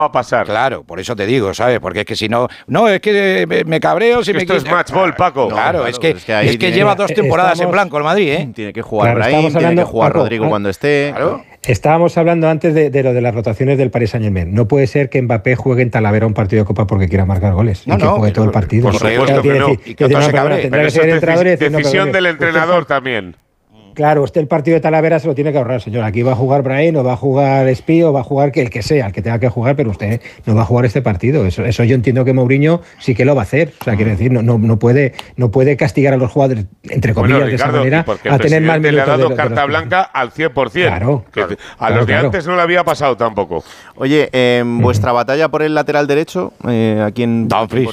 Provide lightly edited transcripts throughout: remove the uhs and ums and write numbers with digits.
va a pasar. Claro, por eso te digo, ¿sabes? Porque es que si no... No, es que me cabreo si me esto es match ball, Paco. Claro, es que lleva 2 temporadas en blanco el Madrid, ¿eh? Tiene que jugar Brahim, tiene que jugar Paco, Rodrigo cuando esté. Claro. Estábamos hablando antes de lo de las rotaciones del Paris Saint-Germain. No puede ser que Mbappé juegue en Talavera un partido de Copa porque quiera marcar goles. Y que juegue todo el partido. Por supuesto que no. Y que otro se cabre. Pero eso es decisión del entrenador también. Claro, usted el partido de Talavera se lo tiene que ahorrar, señor. Aquí va a jugar Brahim, o va a jugar Espí, o va a jugar el que sea, el que tenga que jugar, pero usted no va a jugar este partido. Eso yo entiendo que Mourinho sí que lo va a hacer. O sea, quiere decir, no puede castigar a los jugadores, entre comillas, Ricardo, de esa manera, a tener más minutos. Le ha dado carta blanca al 100%. Claro. A los de antes no le había pasado tampoco. Oye, vuestra batalla por el lateral derecho, ¿a quién Dumfries.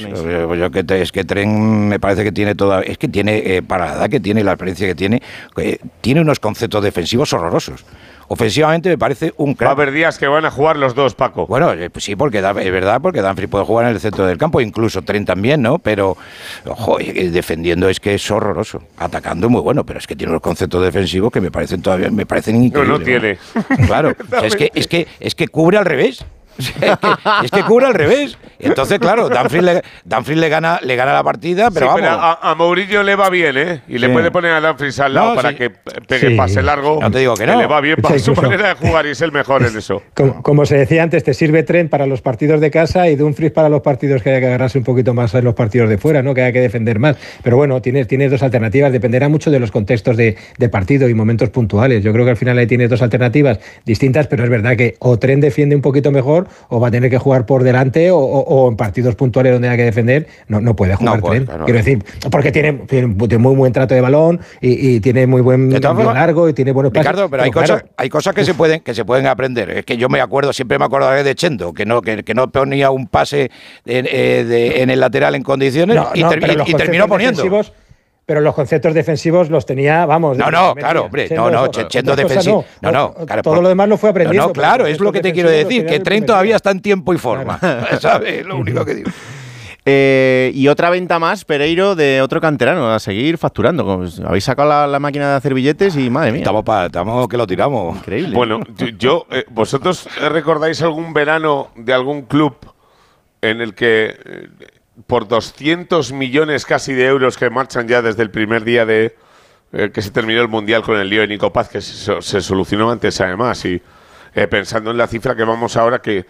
Es que Tren me parece que tiene toda... Es que tiene, para la edad que tiene, la experiencia que tiene unos conceptos defensivos horrorosos. Ofensivamente me parece un crack. Va a haber días que van a jugar los dos, Paco. Bueno, pues sí, porque es verdad, porque Dumfries puede jugar en el centro del campo, incluso Trent también, ¿no? Pero, ojo, defendiendo es que es horroroso. Atacando muy bueno, pero es que tiene unos conceptos defensivos que me parecen increíbles. No tiene. Claro, o sea, es que cubre al revés. Es que cubre al revés. Entonces, claro, Dumfries le gana la partida, pero sí, vamos. Pero a Mourinho le va bien, ¿eh? Y le puede poner a Dumfries al lado para que pegue pase largo. No te digo que no. Le va bien para su manera de jugar y es el mejor en eso. Como se decía antes, te sirve Trent para los partidos de casa y Dumfries para los partidos que haya que agarrarse un poquito más en los partidos de fuera, ¿no? Que haya que defender más. Pero bueno, tienes dos alternativas. Dependerá mucho de los contextos de partido y momentos puntuales. Yo creo que al final ahí tienes dos alternativas distintas, pero es verdad que o Trent defiende un poquito mejor o va a tener que jugar por delante o en partidos puntuales donde haya que defender no puede jugar Trent. Claro. Quiero decir, porque tiene muy buen trato de balón y tiene muy buen largo y tiene buenos pases. Ricardo, pero hay cosas que se pueden aprender. Es que yo siempre me acordaré de Chendo, que no ponía un pase en el lateral en condiciones y terminó poniendo. Pero los conceptos defensivos los tenía, vamos... Claro, hombre, Chendo defensivo... Claro, todo lo demás lo fue aprendiendo. Claro, es lo que te quiero decir, que Trent todavía está en tiempo y forma, ¿sabes? Lo único que digo. Y otra venta más, Pereiro, de otro canterano, a seguir facturando. Habéis sacado la máquina de hacer billetes y, madre mía. Estamos que lo tiramos. Increíble. Bueno, ¿vosotros recordáis algún verano de algún club en el que... por 200 millones casi de euros que marchan ya desde el primer día de que se terminó el Mundial con el lío de Nico Paz, que se solucionó antes además, y pensando en la cifra que vamos ahora, que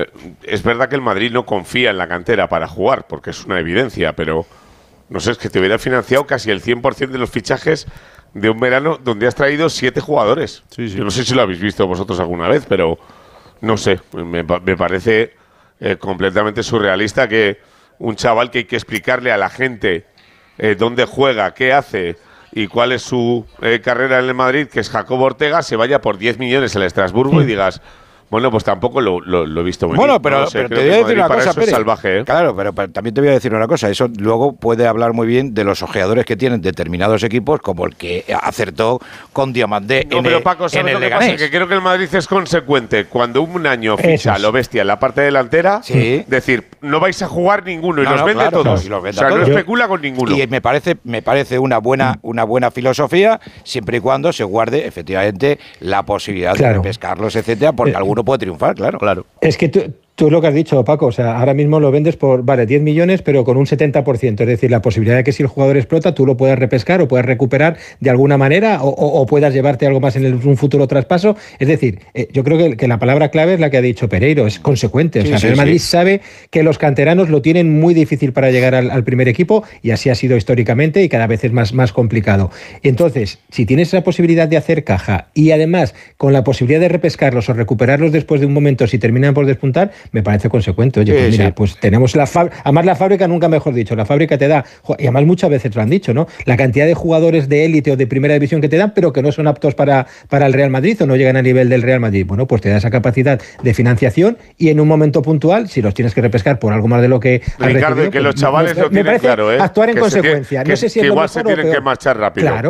es verdad que el Madrid no confía en la cantera para jugar, porque es una evidencia, pero no sé, es que te hubiera financiado casi el 100% de los fichajes de un verano donde has traído 7 jugadores. Sí. Yo no sé si lo habéis visto vosotros alguna vez, pero no sé, me parece completamente surrealista que un chaval que hay que explicarle a la gente dónde juega, qué hace y cuál es su carrera en el Madrid, que es Jacobo Ortega, se vaya por 10 millones al Estrasburgo y digas... Bueno, pues tampoco lo he visto muy bien. Bueno, pero te voy a decir una cosa, Pérez. Salvaje, ¿eh? Claro, pero también te voy a decir una cosa. Eso luego puede hablar muy bien de los ojeadores que tienen determinados equipos, como el que acertó con Diamandé en el Leganés. Paco, ¿sabes lo que pasa? Que creo que el Madrid es consecuente. Cuando un año ficha a lo bestia en la parte delantera, decir, no vais a jugar ninguno y los vende todos. O sea, no especula con ninguno. Y me parece una buena filosofía, siempre y cuando se guarde efectivamente la posibilidad de repescarlos, etcétera, porque alguno puede triunfar, claro. Es que tú lo que has dicho, Paco, o sea, ahora mismo lo vendes por, 10 millones, pero con un 70%, es decir, la posibilidad de que si el jugador explota, tú lo puedas repescar o puedas recuperar de alguna manera o puedas llevarte algo más en un futuro traspaso. Es decir, yo creo que la palabra clave es la que ha dicho Pereiro, es consecuente. O sea, el Madrid sabe que los canteranos lo tienen muy difícil para llegar al primer equipo y así ha sido históricamente y cada vez es más complicado. Entonces, si tienes la posibilidad de hacer caja y además con la posibilidad de repescarlos o recuperarlos después de un momento si terminan por despuntar, me parece consecuente. Oye, pues mira, pues tenemos además la fábrica, nunca mejor dicho, la fábrica te da, y además muchas veces lo han dicho, ¿no? La cantidad de jugadores de élite o de primera división que te dan, pero que no son aptos para el Real Madrid o no llegan a nivel del Real Madrid. Bueno, pues te da esa capacidad de financiación y en un momento puntual, si los tienes que repescar por algo más de lo que has Ricardo, recibido, que los chavales lo tienen claro, actuar en consecuencia. No sé si es igual lo mejor se tienen que marchar rápido. Claro.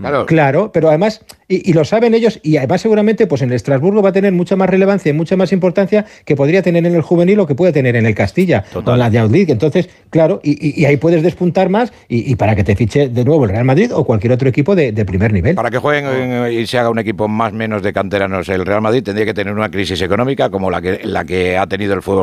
Claro, pero además, y lo saben ellos, y además seguramente pues en el Estrasburgo va a tener mucha más relevancia y mucha más importancia que podría tener en el juvenil o que puede tener en el Castilla, o en la Youth League. Entonces, claro, y ahí puedes despuntar más y para que te fiche de nuevo el Real Madrid o cualquier otro equipo de primer nivel. Para que jueguen y se haga un equipo más o menos de canteranos el Real Madrid, tendría que tener una crisis económica como la que ha tenido el fútbol